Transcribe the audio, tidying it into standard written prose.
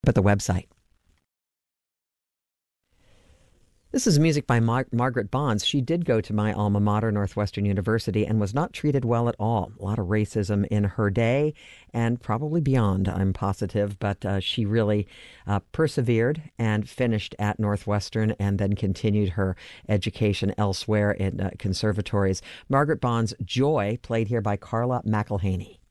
but the website. This is music by Margaret Bonds. She did go to my alma mater, Northwestern University, and was not treated well at all. A lot of racism in her day and probably beyond, I'm positive. But she really persevered and finished at Northwestern and then continued her education elsewhere in conservatories. Margaret Bonds' Joy, played here by Carla McElhaney.